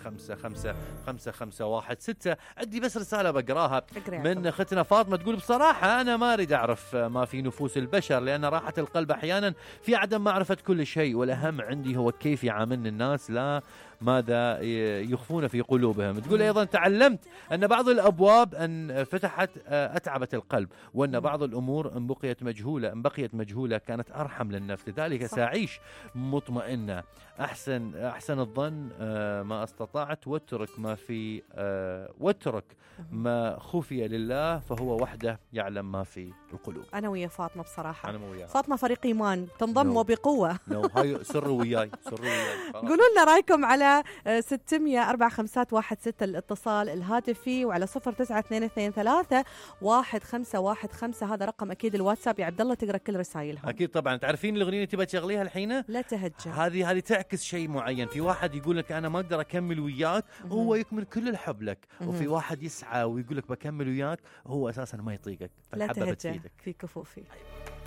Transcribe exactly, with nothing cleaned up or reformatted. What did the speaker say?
خمسة خمسة خمسة خمسة واحد ستة. عندي بس رسالة بقراها من أختنا فاطمة تقول بصراحة أنا ما أريد أعرف ما في نفوس البشر، لأن راحة القلب أحيانا في عدم معرفة كل شيء، والأهم عندي هو كيف يعاملني الناس لا ماذا يخفون في قلوبهم. تقول أيضا تعلمت أن بعض الأبواب أن فتحت أتعبت القلب، وأن بعض الأمور إن بقيت مجهولة إن بقيت مجهولة كانت أرحم للنفس، لذلك سأعيش مطمئنة. أحسن أحسن الظن ما استطعت، واترك ما في واترك ما خفي لله، فهو وحده يعلم ما في القلوب. أنا ويا فاطمة بصراحة، أنا وياها. فاطمة فريق إيمان تنضم وبقوة. نو هاي سر وياي سر وياي. قولوا لنا رأيكم على ستمية أربعة خمسات واحد ستة الاتصال الهاتفي، وعلى صفر تسعة اثنين اثنين ثلاثة واحد خمسة واحد خمسة هذا رقم أكيد الواتساب. يا عبد الله تقرأ كل رسائلهم. أكيد طبعا. تعرفين الأغنية اللي تبغى تشغليها الحين؟ لا تهجر. هذه هذه تعكس شيء معين. في واحد يقول لك أنا ما أقدر أكمل وياك، هو يكمل كل الحب لك، وفي واحد يسعى ويقول لك بكمل وياك، هو أساسا ما يطيقك. لا تهجر في كفوفي.